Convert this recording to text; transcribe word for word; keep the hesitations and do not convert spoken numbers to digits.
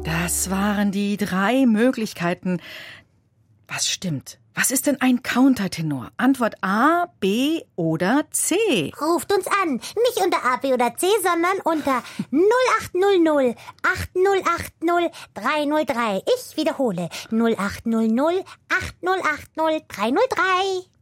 Das waren die drei Möglichkeiten. Was stimmt? Was ist denn ein Countertenor? Antwort A, B oder C? Ruft uns an. Nicht unter A, B oder C, sondern unter null acht null null acht null acht null drei null drei. Ich wiederhole null acht null null acht null acht null drei null drei.